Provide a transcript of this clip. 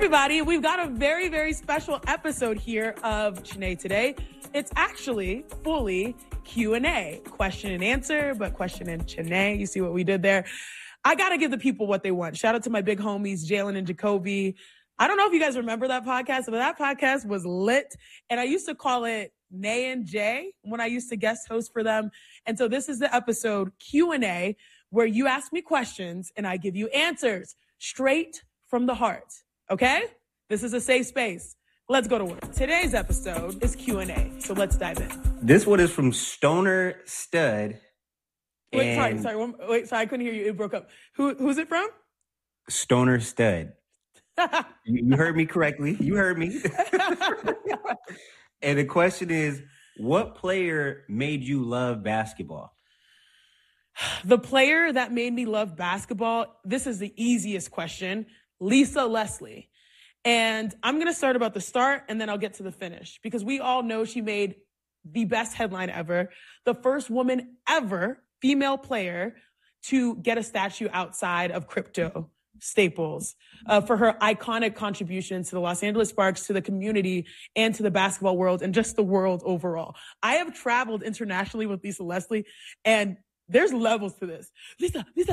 everybody. We've got a very, very special episode here of Chene Today. It's actually fully Q&A, question and answer, but question and Chene. You see what we did there? I got to give the people what they want. Shout out to my big homies, Jalen and Jacoby. I don't know if you guys remember that podcast, but that podcast was lit. And I used to call it Nay and Jay when I used to guest host for them. And so this is the episode Q&A where you ask me questions and I give you answers straight from the heart. Okay? This is a safe space. Let's go to work. Today's episode is Q&A. So let's dive in. This one is from Stoner Stud. Wait, sorry. I couldn't hear you. It broke up. Who's it from? Stoner Stud. You heard me correctly. You heard me. And the question is, what player made you love basketball? The player that made me love basketball, this is the easiest question, Lisa Leslie. And I'm going to start about the start and then I'll get to the finish because we all know she made the best headline ever. The first woman ever, female player, to get a statue outside of Crypto Staples for her iconic contributions to the Los Angeles Sparks, to the community, and to the basketball world, and just the world overall. I have traveled internationally with Lisa Leslie, and there's levels to this. Lisa,